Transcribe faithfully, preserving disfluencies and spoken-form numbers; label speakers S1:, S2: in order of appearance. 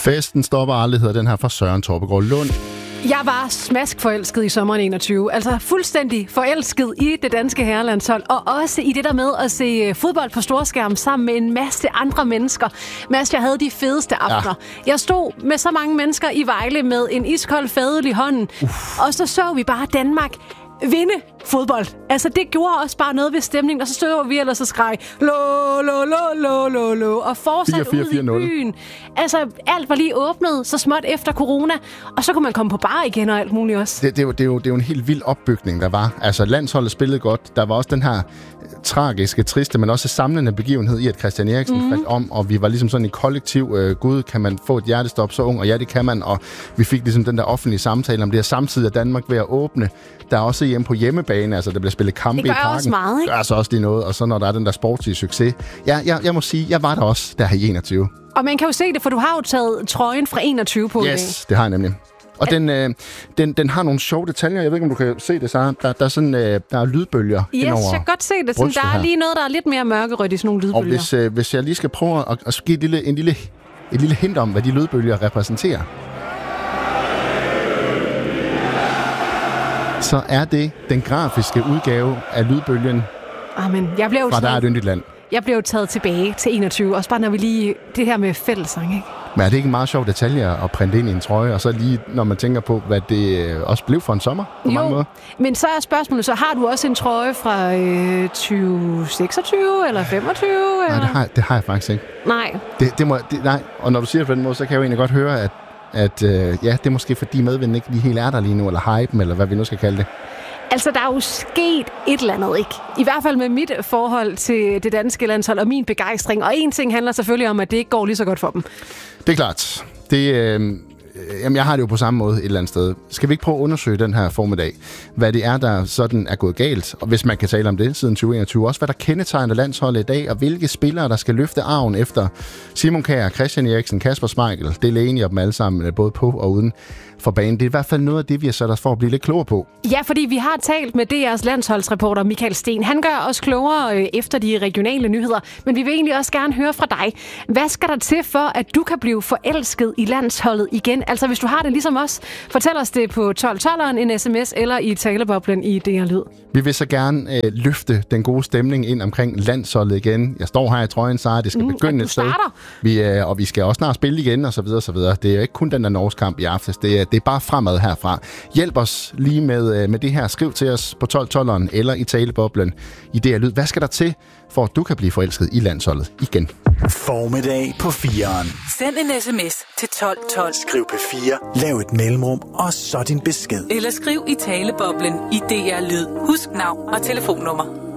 S1: Festen stopper aldrig, hedder den her fra Søren Torpegaard Lund.
S2: Jeg var smaskforelsket i sommeren enogtyve. Altså fuldstændig forelsket i det danske herrelandshold. Og også i det der med at se fodbold på storskærm sammen med en masse andre mennesker. Mads, jeg havde de fedeste aftener. Ja. Jeg stod med så mange mennesker i Vejle med en iskold fadøl i hånden. Uf. Og så så vi bare Danmark vinde fodbold. Altså, det gjorde også bare noget ved stemningen, og så stod vi ellers og skreg lo, lo, lo, lo, lo, lo, og fortsat ud i byen. Altså, alt var lige åbnet så småt efter corona, og så kunne man komme på bar igen og alt muligt også.
S1: Det, det, er, jo, det, er, jo, det er jo en helt vild opbygning, der var. Altså, landsholdet spillede godt. Der var også den her tragiske, triste, men også samlende begivenhed i, at Christian Eriksen mm-hmm. faldt om, og vi var ligesom sådan i kollektiv, øh, gud, kan man få et hjertestop så ung? Og ja, det kan man, og vi fik ligesom den der offentlige samtale om det her. Samtidig er Danmark ved at åbne. Der er også hjemme på hjemmebane, altså der bliver spillet kampe i parken.
S2: Det gør også meget, ikke?
S1: Det gør så også lige noget, og så når der er den der sportslige succes. Ja, jeg, jeg må sige, jeg var der også der i enogtyve.
S2: Og man kan jo se det, for du har jo taget trøjen fra enogtyve på.
S1: Yes, det har jeg nemlig. Og ja. den, øh, den, den har nogle sjove detaljer. Jeg ved ikke, om du kan se det, så der, der er sådan, øh, der er lydbølger
S2: yes,
S1: indover.
S2: Jeg kan godt se det. Sådan, der er her. Lige noget, der er lidt mere mørkerødt i sådan nogle lydbølger.
S1: Og hvis, øh, hvis jeg lige skal prøve at, at give et lille, en lille, et lille hint om, hvad de lydbølger repræsenterer, så er det den grafiske udgave af lydbølgen
S2: Amen. Jeg blev
S1: fra Der er et yndigt land.
S2: Jeg blev taget tilbage til enogtyve, også bare når vi lige det her med fællesang, ikke?
S1: Men er det ikke en meget sjov detalje at printe ind i en trøje, og så lige når man tænker på, hvad det også blev for en sommer på
S2: jo,
S1: mange måder?
S2: Men så er spørgsmålet, så har du også en trøje fra øh, tyve seksogtyve eller femogtyve?
S1: Nej,
S2: eller?
S1: Det, har, det har jeg faktisk ikke.
S2: Nej.
S1: Det, det må, det, nej, og når du siger det på den måde, så kan jeg jo egentlig godt høre, at at øh, ja, det er måske fordi medvinden ikke lige helt er der lige nu, eller hypen, eller hvad vi nu skal kalde det.
S2: Altså, der er jo sket et eller andet, ikke? I hvert fald med mit forhold til det danske landshold og min begejstring. Og en ting handler selvfølgelig om, at det ikke går lige så godt for dem.
S1: Det er klart. Det, øh, jamen, jeg har det jo på samme måde et eller andet sted. Skal vi ikke prøve at undersøge den her formiddag, hvad det er, der sådan er gået galt, og hvis man kan tale om det siden tyve enogtyve, også hvad der kendetegner landsholdet i dag, og hvilke spillere, der skal løfte arven efter Simon Kjær, Christian Eriksen, Kasper Schmeichel, Delaney og dem alle sammen, både på og uden for banen. Det er i hvert fald noget af det, vi har sat os for at blive lidt klogere på.
S2: Ja, fordi vi har talt med D R's landsholdsreporter Michael Sten. Han gør os klogere efter de regionale nyheder, men vi vil egentlig også gerne høre fra dig. Hvad skal der til for, at du kan blive forelsket i landsholdet igen? Altså, hvis du har det ligesom os, fortæl os det på tolv tolveren, en sms eller i taleboblen i D R Lyd.
S1: Vi vil så gerne øh, løfte den gode stemning ind omkring landsholdet igen. Jeg står her i trøjen, så det skal mm, begynde et sted. Vi, øh, og vi skal også snart spille igen, og så videre, og så videre. Det er ikke kun den der Norges kamp i aftes. Det er, det er bare fremad herfra. Hjælp os lige med, øh, med det her. Skriv til os på tolv tolveren eller i taleboblen i D R Lyd. Hvad skal der til, for at du kan blive forelsket i landsholdet igen?
S3: Formiddag på fireren.
S4: Send en sms til tolv tolv.
S3: Skriv P fire, lav et mellemrum, og så din besked.
S4: Eller skriv i taleboblen i D R Lyd. Husk navn og telefonnummer.